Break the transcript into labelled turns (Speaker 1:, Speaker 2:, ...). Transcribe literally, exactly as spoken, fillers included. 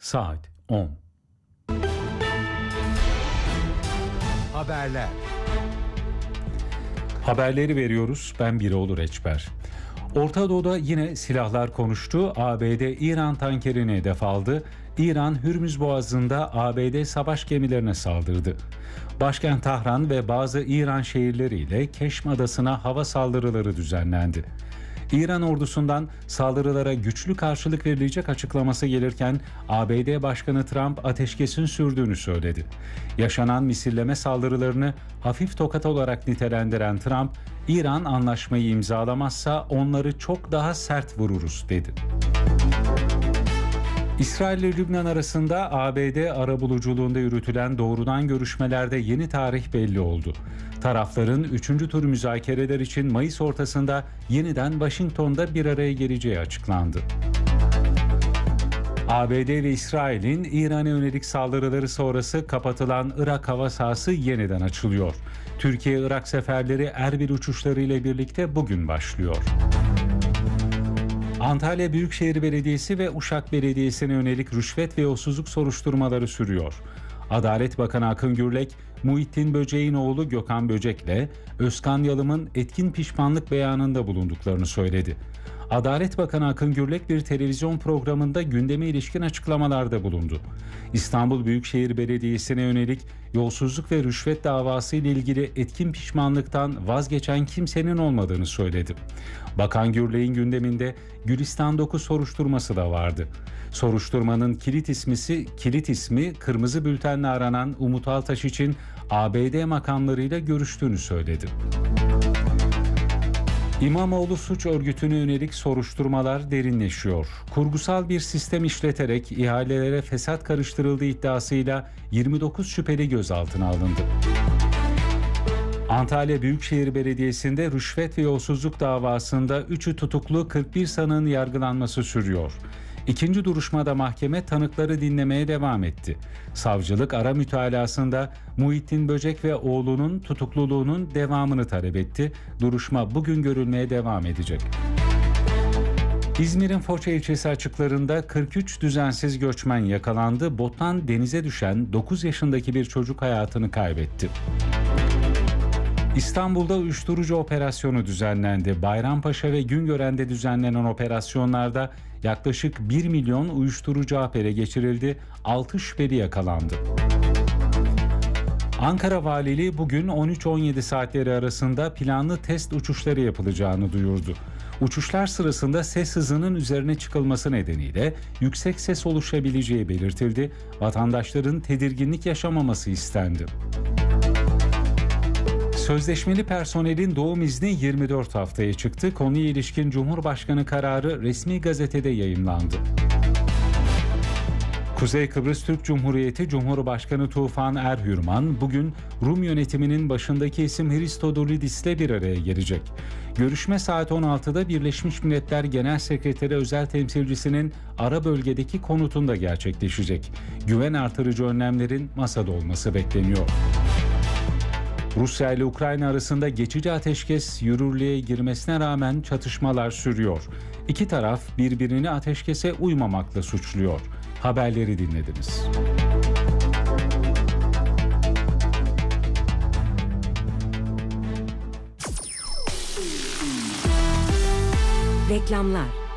Speaker 1: Saat on.
Speaker 2: Haberler.
Speaker 1: Haberleri veriyoruz. Ben Biroğlu Reçber. Orta Doğu'da yine silahlar konuştu. A B D İran tankerini hedef aldı. İran Hürmüz Boğazı'nda A B D savaş gemilerine saldırdı. Başkent Tahran ve bazı İran şehirleriyle Keşm Adası'na hava saldırıları düzenlendi. İran ordusundan saldırılara güçlü karşılık verilecek açıklaması gelirken A B D Başkanı Trump ateşkesin sürdüğünü söyledi. Yaşanan misilleme saldırılarını hafif tokat olarak nitelendiren Trump, İran anlaşmayı imzalamazsa onları çok daha sert vururuz dedi. İsrail ile Lübnan arasında A B D arabuluculuğunda yürütülen doğrudan görüşmelerde yeni tarih belli oldu. Tarafların üçüncü tur müzakereler için Mayıs ortasında yeniden Washington'da bir araya geleceği açıklandı. A B D ve İsrail'in İran'a yönelik saldırıları sonrası kapatılan Irak hava sahası yeniden açılıyor. Türkiye-Irak seferleri Erbil uçuşları ile birlikte bugün başlıyor. Antalya Büyükşehir Belediyesi ve Uşak Belediyesi'ne yönelik rüşvet ve yolsuzluk soruşturmaları sürüyor. Adalet Bakanı Akın Gürlek, Muhittin Böcek'in oğlu Gökhan Böcek'le Özkan Yalım'ın etkin pişmanlık beyanında bulunduklarını söyledi. Adalet Bakanı Akın Gürlek bir televizyon programında gündeme ilişkin açıklamalarda bulundu. İstanbul Büyükşehir Belediyesi'ne yönelik yolsuzluk ve rüşvet davası ile ilgili etkin pişmanlıktan vazgeçen kimsenin olmadığını söyledi. Bakan Gürlek'in gündeminde Gülistan dokuz soruşturması da vardı. Soruşturmanın kilit ismisi, kilit ismi kırmızı bültenle aranan Umut Altaş için A B D makamlarıyla görüştüğünü söyledi. İmamoğlu suç örgütüne yönelik soruşturmalar derinleşiyor. Kurgusal bir sistem işleterek ihalelere fesat karıştırıldığı iddiasıyla yirmi dokuz şüpheli gözaltına alındı. Antalya Büyükşehir Belediyesi'nde rüşvet ve yolsuzluk davasında üçü tutuklu kırk bir sanığın yargılanması sürüyor. İkinci duruşmada mahkeme tanıkları dinlemeye devam etti. Savcılık ara mütalasında Muhittin Böcek ve oğlunun tutukluluğunun devamını talep etti. Duruşma bugün görülmeye devam edecek. İzmir'in Foça ilçesi açıklarında kırk üç düzensiz göçmen yakalandı. Bottan denize düşen dokuz yaşındaki bir çocuk hayatını kaybetti. İstanbul'da uyuşturucu operasyonu düzenlendi. Bayrampaşa ve Güngören'de düzenlenen operasyonlarda yaklaşık bir milyon uyuşturucu hap ele geçirildi. altı şüpheli yakalandı. Ankara Valiliği bugün on üç on yedi saatleri arasında planlı test uçuşları yapılacağını duyurdu. Uçuşlar sırasında ses hızının üzerine çıkılması nedeniyle yüksek ses oluşabileceği belirtildi. Vatandaşların tedirginlik yaşamaması istendi. Sözleşmeli personelin doğum izni yirmi dört haftaya çıktı. Konuya ilişkin Cumhurbaşkanı kararı resmi gazetede yayımlandı. Kuzey Kıbrıs Türk Cumhuriyeti Cumhurbaşkanı Tufan Erhürman bugün Rum yönetiminin başındaki isim Hristodolidis ile bir araya gelecek. Görüşme saat on altıda Birleşmiş Milletler Genel Sekreteri Özel Temsilcisi'nin ara bölgedeki konutunda gerçekleşecek. Güven artırıcı önlemlerin masada olması bekleniyor. Rusya ile Ukrayna arasında geçici ateşkes yürürlüğe girmesine rağmen çatışmalar sürüyor. İki taraf birbirini ateşkese uymamakla suçluyor. Haberleri dinlediniz.
Speaker 3: Reklamlar.